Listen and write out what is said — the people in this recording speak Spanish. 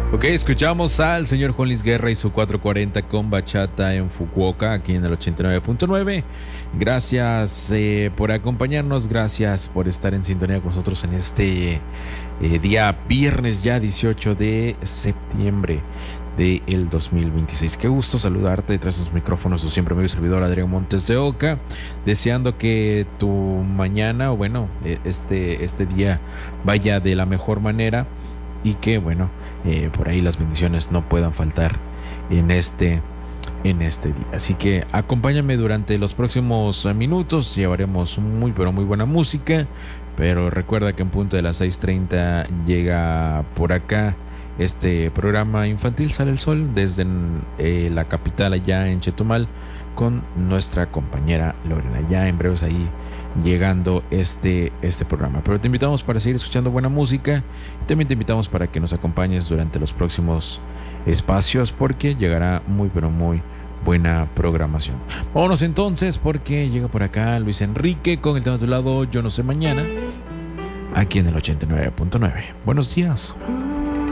Ok, escuchamos al señor Juan Luis Guerra y su 440 con bachata en Fukuoka, aquí en el 89.9. Gracias por acompañarnos, gracias por estar en sintonía con nosotros en este día viernes ya 18 de septiembre del 2026. Qué gusto saludarte tras los micrófonos, su siempre amigo y servidor Adrián Montes de Oca, deseando que tu mañana, o bueno, este día vaya de la mejor manera y que, bueno, por ahí las bendiciones no puedan faltar en este día. Así que acompáñame durante los próximos minutos, llevaremos muy pero muy buena música, pero recuerda que en punto de las 6:30 llega por acá este programa infantil Sale el Sol desde la capital allá en Chetumal con nuestra compañera Lorena. Ya en breves ahí llegando este programa, pero te invitamos para seguir escuchando buena música y también te invitamos para que nos acompañes durante los próximos espacios porque llegará muy pero muy buena programación. Vámonos entonces porque llega por acá Luis Enrique con el tema de tu lado Yo no sé mañana aquí en el 89.9. Buenos días.